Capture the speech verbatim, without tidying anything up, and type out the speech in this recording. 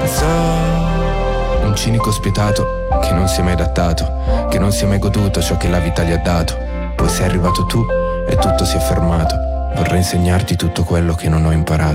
So, un cinico spietato che non si è mai adattato, che non si è mai goduto ciò che la vita gli ha dato. Poi sei arrivato tu e tutto si è fermato. Vorrei insegnarti tutto quello che non ho imparato.